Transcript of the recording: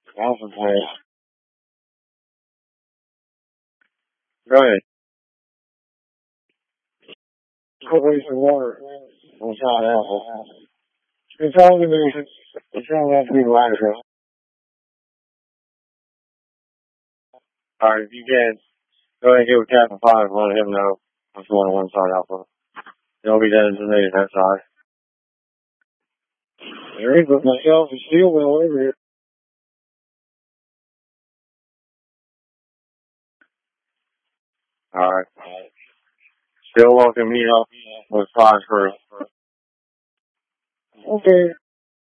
Alpha Play. Go ahead. Go bring some water. We'll try it out. It's all going to it's all going to be lighter. Alright, if you can, go ahead and get with Captain 5 and let him know what's going on one side Alpha. It'll be designated that side. There is with myself and steel wheel over here. Alright. Still welcome me up with 5 for. Okay.